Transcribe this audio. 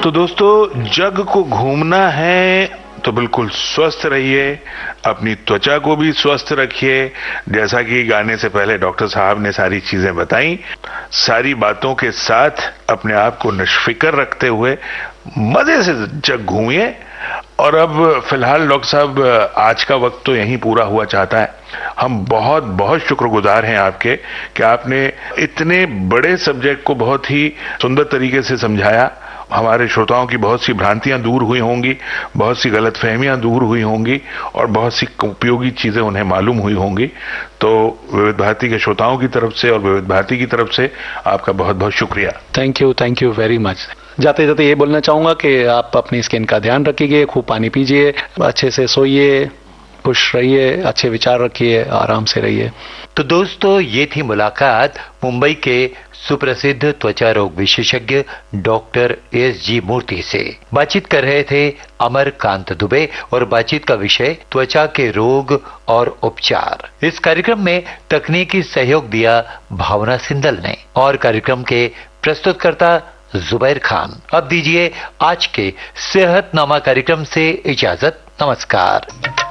तो दोस्तों, जग को घूमना है तो बिल्कुल स्वस्थ रहिए, अपनी त्वचा को भी स्वस्थ रखिए। जैसा कि गाने से पहले डॉक्टर साहब ने सारी चीजें बताई, सारी बातों के साथ अपने आप को निष्फिक्र रखते हुए मजे से जग घूमिए। और अब फिलहाल डॉक्टर साहब, आज का वक्त तो यहीं पूरा हुआ चाहता है। हम बहुत बहुत शुक्रगुजार हैं आपके कि आपने इतने बड़े सब्जेक्ट को बहुत ही सुंदर तरीके से समझाया। हमारे श्रोताओं की बहुत सी भ्रांतियां दूर हुई होंगी, बहुत सी गलतफहमियां दूर हुई होंगी और बहुत सी उपयोगी चीजें उन्हें मालूम हुई होंगी। तो विविध भारती के श्रोताओं की तरफ से और विविध भारती की तरफ से आपका बहुत बहुत शुक्रिया। Thank you very much. जाते जाते ये बोलना चाहूंगा कि आप अपनी स्किन का ध्यान रखिए, खूब पानी पीजिए, अच्छे से सोइए, खुश रहिए, अच्छे विचार रखिए, आराम से रहिए। तो दोस्तों, ये थी मुलाकात मुंबई के सुप्रसिद्ध त्वचा रोग विशेषज्ञ डॉक्टर एस.जी. मूर्ति से। बातचीत कर रहे थे अमरकांत दुबे और बातचीत का विषय त्वचा के रोग और उपचार। इस कार्यक्रम में तकनीकी सहयोग दिया भावना सिंदल ने और कार्यक्रम के प्रस्तुतकर्ता जुबैर खान। अब दीजिए आज के सेहतनामा कार्यक्रम से इजाजत। नमस्कार।